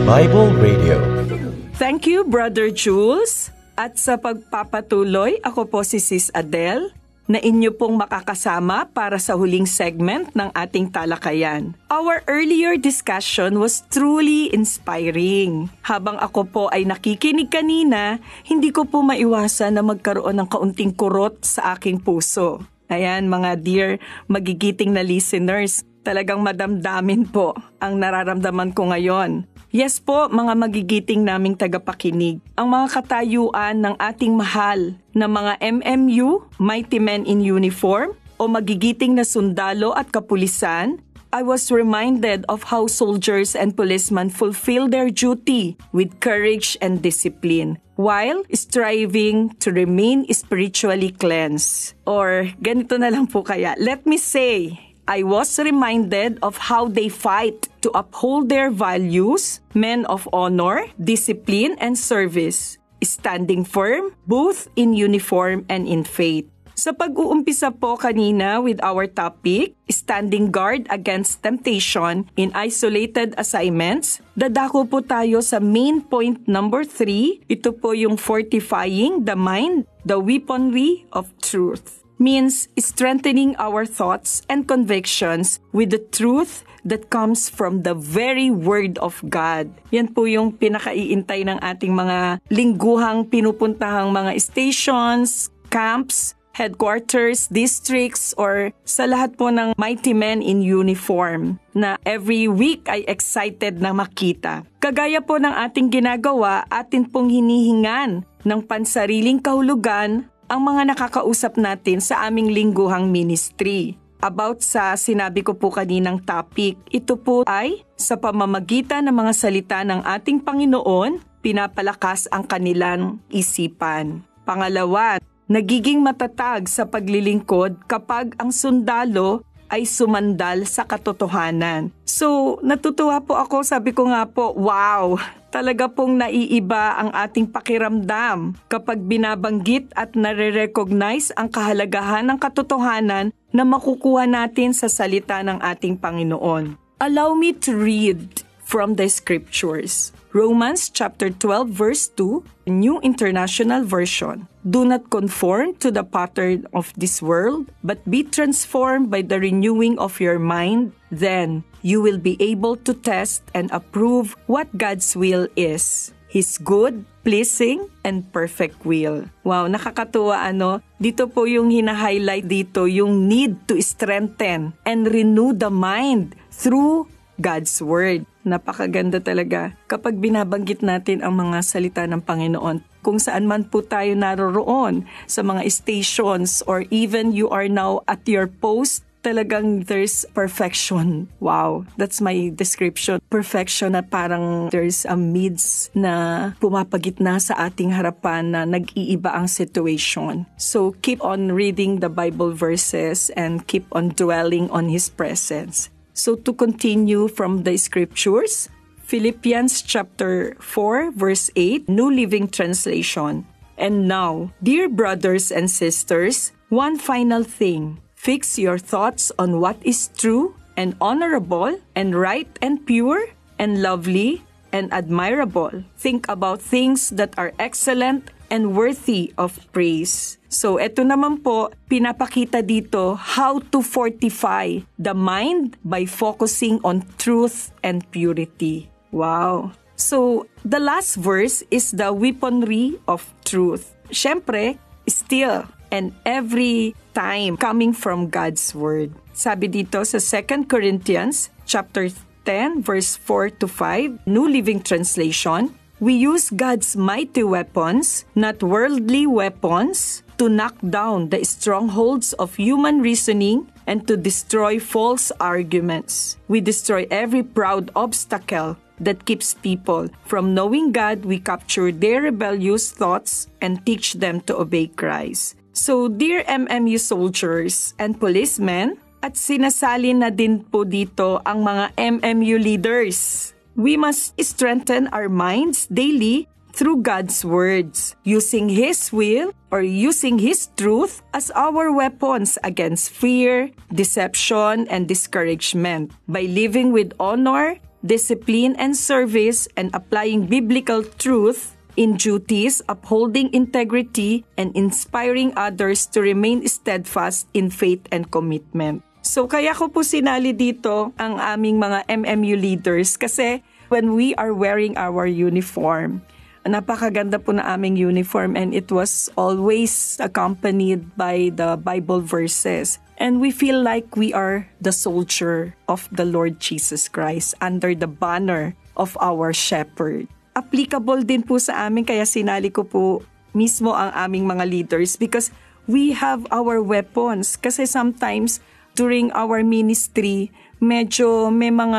Bible Radio. Thank you, Brother Jules. At sa pagpapatuloy, ako po si Sis Adele, na inyo pong makakasama para sa huling segment ng ating talakayan. Our earlier discussion was truly inspiring. Habang ako po ay nakikinig kanina, hindi ko po maiwasan na magkaroon ng kaunting kurot sa aking puso. Ayan, mga dear magigiting na listeners, talagang madamdamin po ang nararamdaman ko ngayon. Yes po, mga magigiting naming tagapakinig. Ang mga katayuan ng ating mahal na mga MMU, Mighty Men in Uniform, o magigiting na sundalo at kapulisan, I was reminded of how soldiers and policemen fulfill their duty with courage and discipline while striving to remain spiritually cleansed. Or ganito na lang po kaya, let me say, I was reminded of how they fight to uphold their values, men of honor, discipline, and service, standing firm both in uniform and in faith. Sa pag-uumpisa po kanina with our topic, standing guard against temptation in isolated assignments, dadako po tayo sa main point number 3. Ito po yung fortifying the mind, the weaponry of truth. Means strengthening our thoughts and convictions with the truth that comes from the very Word of God. Yan po yung pinakaiintay ng ating mga lingguhang pinupuntahang mga stations, camps, headquarters, districts, or sa lahat po ng Mighty Men in Uniform na every week ay excited na makita. Kagaya po ng ating ginagawa, atin pong hinihingan ng pansariling kahulugan ang mga nakakausap natin sa aming lingguhang ministry. About sa sinabi ko po kaninang topic, ito po ay sa pamamagitan ng mga salita ng ating Panginoon, pinapalakas ang kanilang isipan. Pangalawa, nagiging matatag sa paglilingkod kapag ang sundalo ay sumandal sa katotohanan. So, natutuwa po ako, sabi ko nga po, wow! Talaga pong naiiba ang ating pakiramdam kapag binabanggit at nare-recognize ang kahalagahan ng katotohanan na makukuha natin sa salita ng ating Panginoon. Allow me to read from the scriptures. Romans chapter 12 verse 2, New International Version. Do not conform to the pattern of this world, but be transformed by the renewing of your mind. Then you will be able to test and approve what God's will is, His good, pleasing, and perfect will. Wow, nakakatuwa ano? Dito po yung hina-highlight dito, yung need to strengthen and renew the mind through God's Word. Napakaganda talaga kapag binabanggit natin ang mga salita ng Panginoon. Kung saan man po tayo naroroon sa mga stations or even you are now at your post, talagang there's perfection. Wow, that's my description. Perfection na parang there's a midst na pumapagitna sa ating harapan na nag-iiba ang situation. So keep on reading the Bible verses and keep on dwelling on His presence. So to continue from the scriptures, Philippians chapter 4 verse 8, New Living Translation. And now, dear brothers and sisters, one final thing. Fix your thoughts on what is true and honorable and right and pure and lovely and admirable. Think about things that are excellent and worthy of praise. So, eto naman po, pinapakita dito how to fortify the mind by focusing on truth and purity. Wow! So, the last verse is the weaponry of truth. Siyempre, still and every time coming from God's Word. Sabi dito sa 2 Corinthians chapter 10 verse 4 to 5, New Living Translation, we use God's mighty weapons, not worldly weapons, to knock down the strongholds of human reasoning and to destroy false arguments. We destroy every proud obstacle that keeps people from knowing God. We capture their rebellious thoughts and teach them to obey Christ. So, dear MMU soldiers and policemen, at sinasalin na din po dito ang mga MMU leaders. We must strengthen our minds daily through God's words, using His will or using His truth as our weapons against fear, deception, and discouragement. By living with honor, discipline and service, and applying biblical truth in duties, upholding integrity, and inspiring others to remain steadfast in faith and commitment. So kaya ko po sinali dito ang aming mga MMU leaders kasi when we are wearing our uniform, napakaganda po na aming uniform and it was always accompanied by the Bible verses. And we feel like we are the soldier of the Lord Jesus Christ under the banner of our shepherd. Applicable din po sa amin kaya sinali ko po mismo ang aming mga leaders because we have our weapons. Kasi sometimes during our ministry, medyo may mga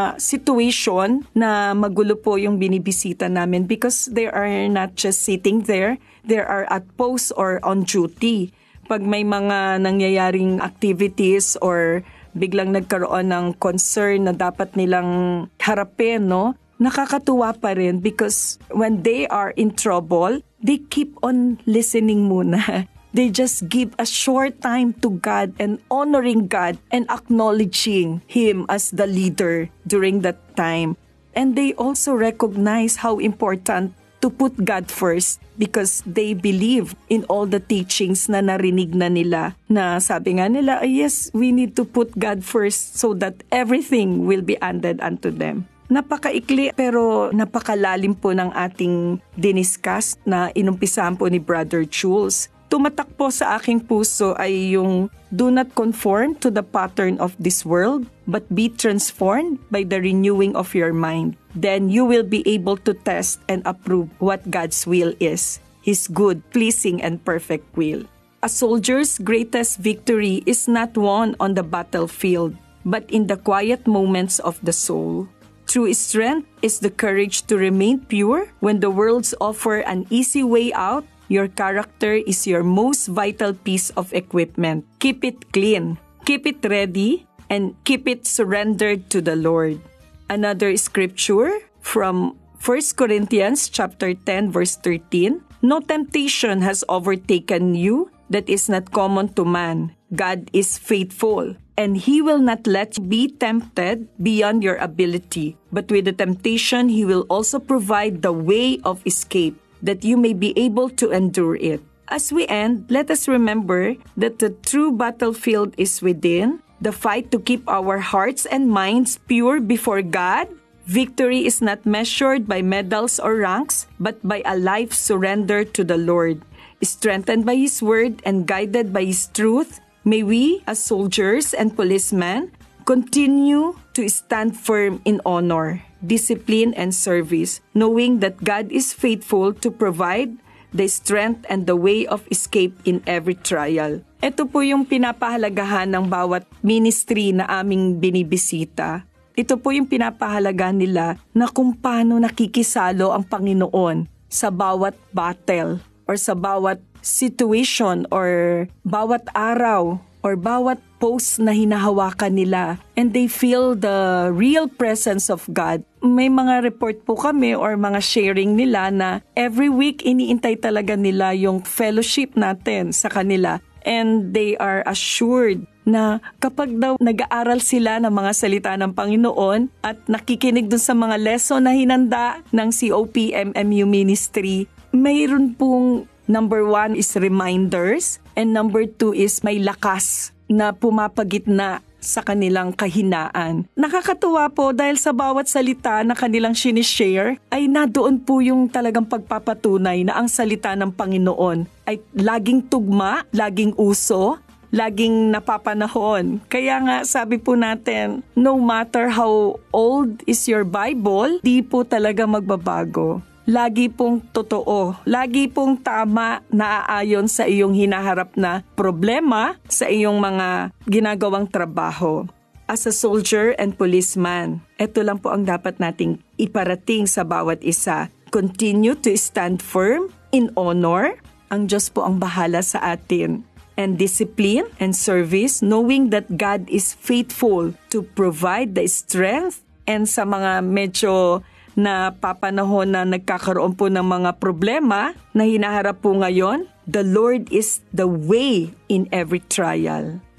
situation na magulo po yung binibisita namin because they are not just sitting there, they are at post or on duty. Pag may mga nangyayaring activities or biglang nagkaroon ng concern na dapat nilang harapin, no? Nakakatuwa pa rin because when they are in trouble, they keep on listening muna. They just give a short time to God and honoring God and acknowledging Him as the leader during that time. And they also recognize how important to put God first because they believe in all the teachings na narinig na nila. Na sabi nga nila, yes, we need to put God first so that everything will be handed unto them. Napakaikli pero napakalalim po ng ating diniscuss na inumpisahan po ni Brother Jules. Tumatak po sa aking puso ay yung do not conform to the pattern of this world, but be transformed by the renewing of your mind. Then you will be able to test and approve what God's will is, His good, pleasing, and perfect will. A soldier's greatest victory is not won on the battlefield, but in the quiet moments of the soul. True strength is the courage to remain pure when the world's offer an easy way out. Your character is your most vital piece of equipment. Keep it clean, keep it ready, and keep it surrendered to the Lord. Another scripture from 1 Corinthians chapter 10 verse 13. No temptation has overtaken you that is not common to man. God is faithful, and He will not let you be tempted beyond your ability. But with the temptation, He will also provide the way of escape, that you may be able to endure it. As we end, let us remember that the true battlefield is within, the fight to keep our hearts and minds pure before God. Victory is not measured by medals or ranks, but by a life surrendered to the Lord. Strengthened by His word and guided by His truth, may we, as soldiers and policemen, continue to stand firm in honor, discipline, and service, knowing that God is faithful to provide the strength and the way of escape in every trial. Ito po yung pinapahalagahan ng bawat ministry na aming binibisita. Ito po yung pinapahalagahan nila na kung paano nakikisalo ang Panginoon sa bawat battle or sa bawat situation or bawat araw or bawat post na hinahawakan nila and they feel the real presence of God. May mga report po kami or mga sharing nila na every week iniintay talaga nila yung fellowship natin sa kanila and they are assured na kapag daw nag-aaral sila ng mga salita ng Panginoon at nakikinig dun sa mga lesson na hinanda ng COPMMU Ministry, mayroon pong number 1 is reminders and number 2 is may lakas na pumapagitna sa kanilang kahinaan. Nakakatuwa po dahil sa bawat salita na kanilang sinishare ay nadoon po yung talagang pagpapatunay na ang salita ng Panginoon ay laging tugma, laging uso, laging napapanahon. Kaya nga sabi po natin, no matter how old is your Bible, di po talaga magbabago. Lagi pong totoo, lagi pong tama na aayon sa iyong hinaharap na problema, sa iyong mga ginagawang trabaho. As a soldier and policeman, ito lang po ang dapat nating iparating sa bawat isa. Continue to stand firm in honor. Ang Diyos po ang bahala sa atin. And discipline and service, knowing that God is faithful to provide the strength. And sa mga medyo na papanahon na nagkakaroon po ng mga problema na hinaharap po ngayon, the Lord is the way in every trial.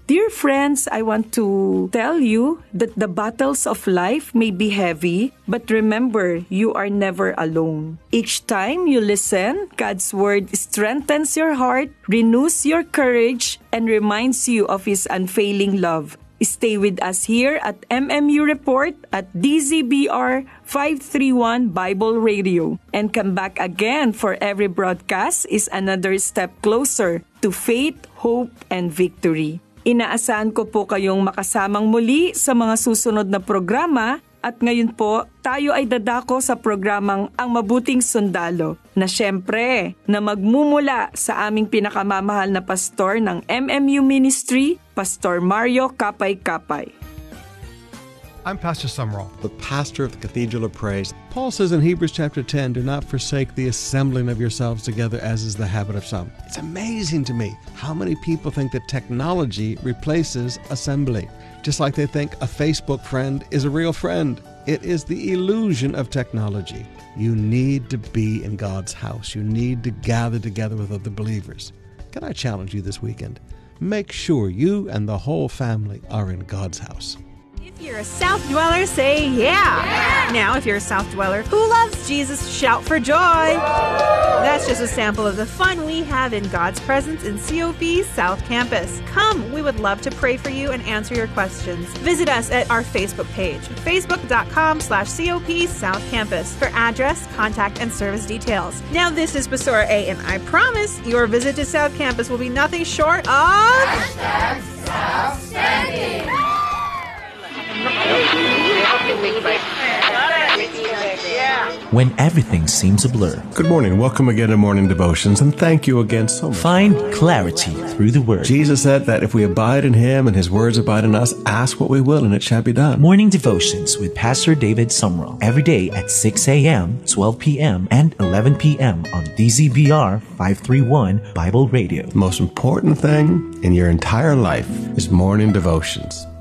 Dear friends, I want to tell you that the battles of life may be heavy, but remember, you are never alone. Each time you listen, God's Word strengthens your heart, renews your courage, and reminds you of His unfailing love. Stay with us here at MMU Report at DZBR 531 Bible Radio. And come back again, for every broadcast is another step closer to faith, hope, and victory. Inaasahan ko po kayong makasamang muli sa mga susunod na programa, at ngayon po tayo ay dadako sa programang Ang Mabuting Sundalo na syempre na magmumula sa aming pinakamamahal na pastor ng MMU Ministry, Pastor Mario Kapay-Kapay. I'm Pastor Sumrall, the pastor of the Cathedral of Praise. Paul says in Hebrews chapter 10, do not forsake the assembling of yourselves together as is the habit of some. It's amazing to me how many people think that technology replaces assembly. Just like they think a Facebook friend is a real friend. It is the illusion of technology. You need to be in God's house. You need to gather together with other believers. Can I challenge you this weekend? Make sure you and the whole family are in God's house. If you're a South Dweller, say yeah. Now, if you're a South Dweller who loves Jesus, shout for joy. That's just a sample of the fun we have in God's presence in COP South Campus. Come, we would love to pray for you and answer your questions. Visit us at our Facebook page, facebook.com/COP South Campus, for address, contact, and service details. Now, this is Basora A, and I promise your visit to South Campus will be nothing short of... #Outstanding! When everything seems a blur. Good morning. Welcome again to Morning Devotions, and thank you again so much. Find clarity through the Word. Jesus said that if we abide in Him and His words abide in us, ask what we will and it shall be done. Morning Devotions with Pastor David Sumrall. Every day at 6 a.m., 12 p.m., and 11 p.m. on DZBR 531 Bible Radio. The most important thing in your entire life is Morning Devotions.